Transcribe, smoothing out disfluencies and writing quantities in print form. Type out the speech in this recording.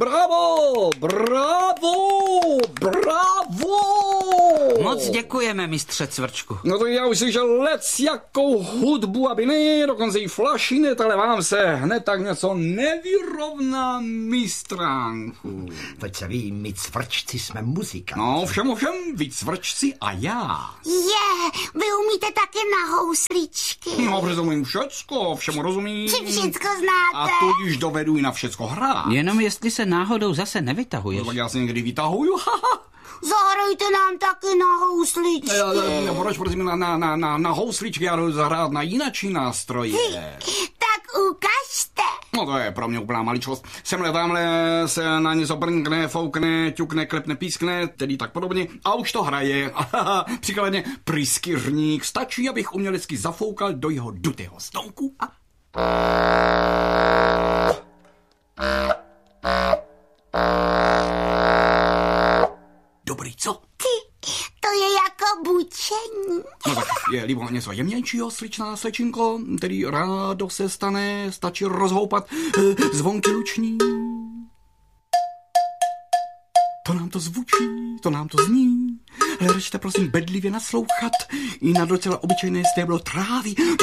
Bravo, bravo, bravo! Moc děkujeme, mistře Cvrčku. No to já už slyšel lec jakou hudbu, aby ne, dokonce i flašinet, ale vám se hned tak něco nevyrovná, mistránku. Veď se ví, my Cvrčci jsme muzikanti. No, všem, vy Cvrčci a já. Vy umíte taky na housličky. No, protože umím všecko, všemu rozumím. Či všecko znáte. A tudíž dovedu i na všecko hrát. Jenom jestli se náhodou zase nevytahuješ. No, tak já se někdy vytahuju, haha. Zahrajte nám taky na housličky. Proč prosím na housličky, já jdu zahrát na jinačí nástroje. Tak ukažte. No to je pro mě úplná maličkost. Semhle tamhle se na něco brnkne, foukne, ťukne, klepne, pískne, tedy tak podobně. A už to hraje. Příkladně pryskyřník. Stačí, abych umělecky zafoukal do jeho dutého stonku a... Dobrý, co? To je jako bučení. No tak je libo něco jemnějšího, sličná slečinko, který rádo se stane, stačí rozhoupat zvonky luční. To nám to zvučí, to nám to zní. Hledačte prosím bedlivě naslouchat i na docela obyčejné stéblo trávy. To